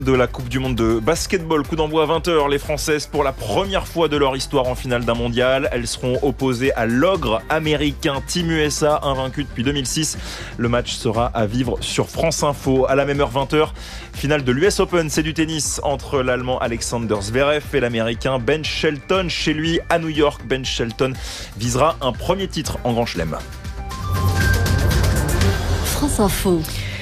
De la Coupe du Monde de basketball, coup d'envoi à 20h, les Françaises pour la première fois de leur histoire en finale d'un mondial. Elles seront opposées à l'ogre américain Team USA, invaincu depuis 2006. Le match sera à vivre sur France Info. À la même heure, 20h, finale de l'US Open, c'est du tennis entre l'Allemand Alexander Zverev et l'Américain Ben Shelton. Chez lui, à New York, Ben Shelton visera un premier titre en Grand Chelem. France Info.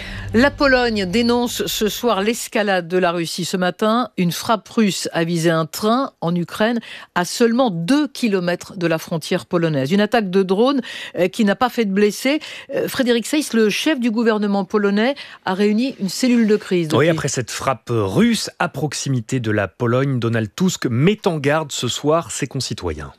La Pologne dénonce ce soir l'escalade de la Russie. Ce matin, une frappe russe a visé un train en Ukraine à seulement 2 km de la frontière polonaise. Une attaque de drone qui n'a pas fait de blessés. Frédéric Seyss, le chef du gouvernement polonais, a réuni une cellule de crise. Oui, après cette frappe russe à proximité de la Pologne, Donald Tusk met en garde ce soir ses concitoyens.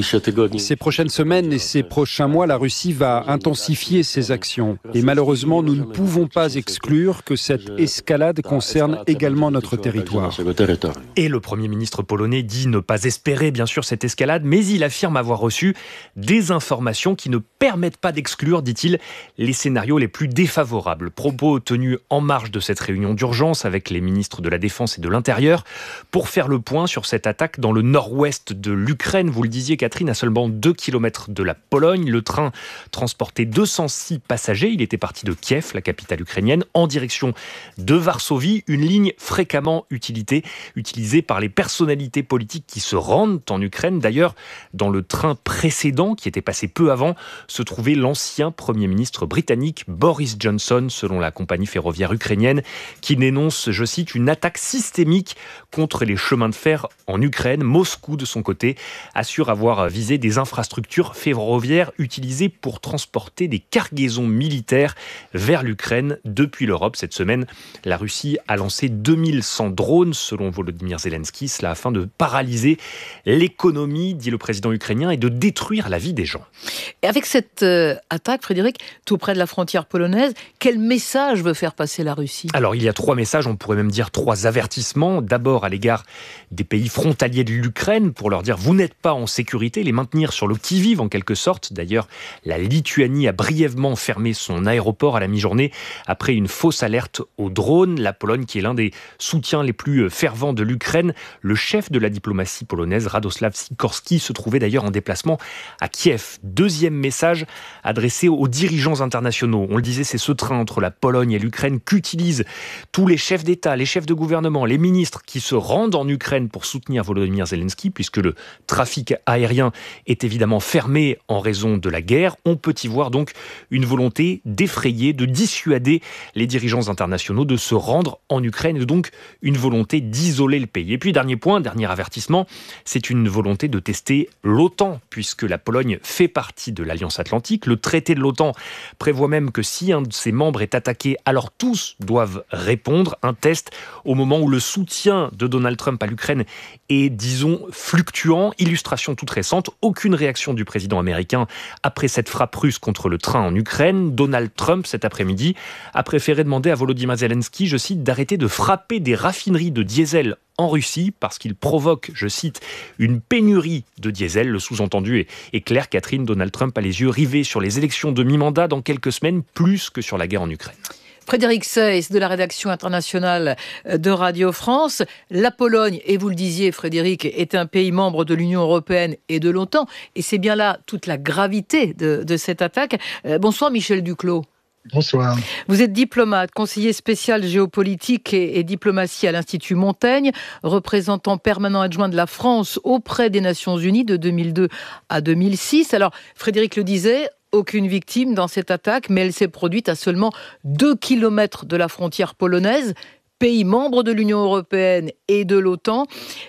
Ces prochaines semaines et ces prochains mois, la Russie va intensifier ses actions. Et malheureusement, nous ne pouvons pas exclure que cette escalade concerne également notre territoire. Et le Premier ministre polonais dit ne pas espérer bien sûr cette escalade, mais il affirme avoir reçu des informations qui ne permettent pas d'exclure, dit-il, les scénarios les plus défavorables. Propos tenus en marge de cette réunion d'urgence avec les ministres de la Défense et de l'Intérieur pour faire le point sur cette attaque dans le nord-ouest de l'Ukraine. Vous le disiez Catherine, à seulement 2 km de la Pologne. Le train transportait 206 passagers. Il était parti de Kiev, la capitale ukrainienne, en direction de Varsovie, une ligne fréquemment utilisée par les personnalités politiques qui se rendent en Ukraine. D'ailleurs, dans le train précédent, qui était passé peu avant, se trouvait l'ancien Premier ministre britannique Boris Johnson, selon la compagnie ferroviaire ukrainienne, qui dénonce, je cite, une attaque systémique contre les chemins de fer en Ukraine. Moscou, de son côté, assure avoir visé des infrastructures ferroviaires utilisées pour transporter des cargaisons militaires vers l'Ukraine depuis l'Europe. Cette semaine, la Russie a lancé 2100 drones, selon Volodymyr Zelensky, cela afin de paralyser l'économie, dit le président ukrainien, et de détruire la vie des gens. Et avec cette attaque, Frédéric, tout près de la frontière polonaise, quel message veut faire passer la Russie ? Alors, il y a 3 messages, on pourrait même dire 3 avertissements. D'abord, à l'égard des pays frontaliers de l'Ukraine, pour leur dire « vous n'êtes pas en sécurité », les maintenir sur le qui-vive en quelque sorte. D'ailleurs, la Lituanie a brièvement fermé son aéroport à la mi-journée après une fausse alerte aux drones. La Pologne, qui est l'un des soutiens les plus fervents de l'Ukraine, le chef de la diplomatie polonaise, Radosław Sikorski, se trouvait d'ailleurs en déplacement à Kiev. Deuxième message adressé aux dirigeants internationaux. On le disait, c'est ce train entre la Pologne et l'Ukraine qu'utilisent tous les chefs d'État, les chefs de gouvernement, les ministres qui se rendent en Ukraine pour soutenir Volodymyr Zelensky, puisque le trafic aérien est évidemment fermé en raison de la guerre. On peut y voir donc une volonté d'effrayer, de dissuader les dirigeants internationaux de se rendre en Ukraine, et donc une volonté d'isoler le pays. Et puis dernier point, dernier avertissement, c'est une volonté de tester l'OTAN, puisque la Pologne fait partie de l'Alliance Atlantique. Le traité de l'OTAN prévoit même que si un de ses membres est attaqué, alors tous doivent répondre. Un test au moment où le soutien de Donald Trump à l'Ukraine est, disons, fluctuant. Illustration toute récente, aucune réaction du président américain après cette frappe russe contre le train en Ukraine. Donald Trump, cet après-midi, a préféré demander à Volodymyr Zelensky, je cite, d'arrêter de frapper des raffineries de diesel en Russie parce qu'il provoque, je cite, une pénurie de diesel. Le sous-entendu est clair, Catherine. Donald Trump a les yeux rivés sur les élections de mi-mandat dans quelques semaines, plus que sur la guerre en Ukraine. Frédéric Seyss de la rédaction internationale de Radio France. La Pologne, et vous le disiez Frédéric, est un pays membre de l'Union européenne et de l'OTAN. Et c'est bien là toute la gravité de cette attaque. Bonsoir Michel Duclos. Bonsoir. Vous êtes diplomate, conseiller spécial géopolitique et diplomatie à l'Institut Montaigne, représentant permanent adjoint de la France auprès des Nations Unies de 2002 à 2006. Alors, Frédéric le disait, aucune victime dans cette attaque, mais elle s'est produite à seulement 2 km de la frontière polonaise, pays membre de l'Union européenne et de l'OTAN.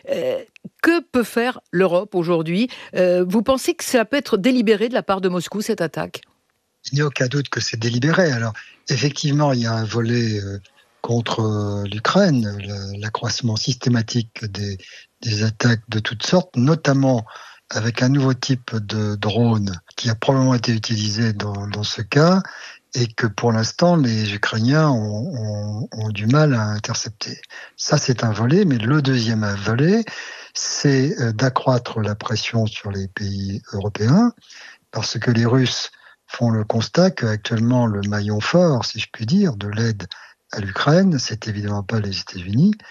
Que peut faire l'Europe aujourd'hui ? Vous pensez que ça peut être délibéré de la part de Moscou, cette attaque ? Il n'y a aucun doute que c'est délibéré. Alors, effectivement, il y a un volet contre l'Ukraine, l'accroissement systématique des attaques de toutes sortes, notamment avec un nouveau type de drone qui a probablement été utilisé dans ce cas et que pour l'instant, les Ukrainiens ont du mal à intercepter. Ça, c'est un volet, mais le deuxième volet, c'est d'accroître la pression sur les pays européens, parce que les Russes font le constat qu'actuellement, le maillon fort, si je puis dire, de l'aide à l'Ukraine, c'est évidemment pas les États-Unis,